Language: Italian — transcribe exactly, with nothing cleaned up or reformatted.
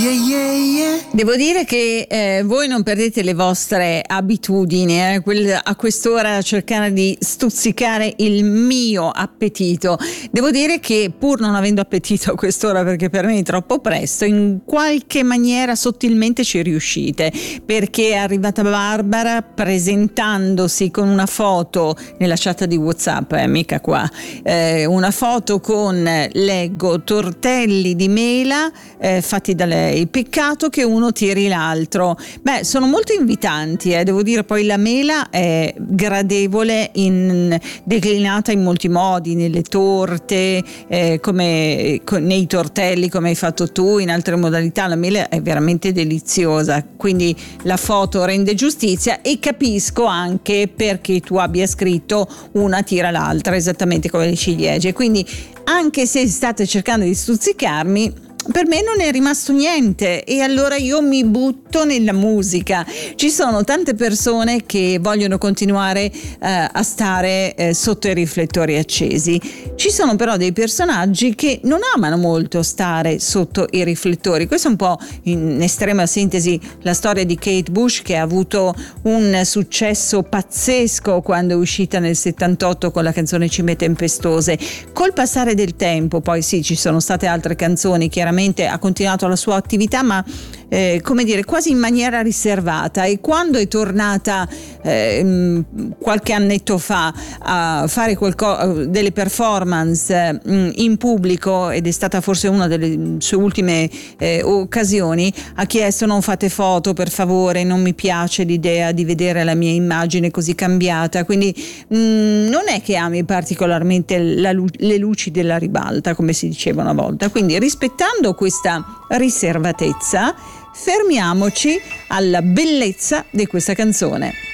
Devo dire che eh, voi non perdete le vostre abitudini, eh? Quel, a quest'ora cercare di stuzzicare il mio appetito. Devo dire che pur non avendo appetito a quest'ora, perché per me è troppo presto, in qualche maniera sottilmente ci riuscite, perché è arrivata Barbara presentandosi con una foto nella chat di WhatsApp, eh, mica qua, eh, una foto con, leggo, tortelli di mela eh, fatti da lei. Peccato che uno tiri l'altro. Beh, sono molto invitanti, eh, devo dire. Poi la mela è gradevole, in, declinata in molti modi, nelle torte, eh, come con, nei tortelli come hai fatto tu, in altre modalità. La mela è veramente deliziosa, quindi la foto rende giustizia, e capisco anche perché tu abbia scritto una tira l'altra, esattamente come le ciliegie. Quindi anche se state cercando di stuzzicarmi, per me non è rimasto niente, e allora io mi butto nella musica. Ci sono tante persone che vogliono continuare eh, a stare eh, sotto i riflettori accesi. Ci sono però dei personaggi che non amano molto stare sotto i riflettori. Questa è un po', in estrema sintesi, la storia di Kate Bush, che ha avuto un successo pazzesco quando è uscita nel settantotto con la canzone Cime tempestose. Col passare del tempo, poi sì, ci sono state altre canzoni, chiaramente ha continuato la sua attività, ma eh, come dire, quasi in maniera riservata, e quando è tornata eh, qualche annetto fa a fare qualco- delle performance eh, in pubblico, ed è stata forse una delle sue ultime eh, occasioni, ha chiesto: non fate foto per favore, non mi piace l'idea di vedere la mia immagine così cambiata. Quindi mh, non è che ami particolarmente la lu- le luci della ribalta, come si diceva una volta. Quindi, rispettando questa riservatezza, fermiamoci alla bellezza di questa canzone.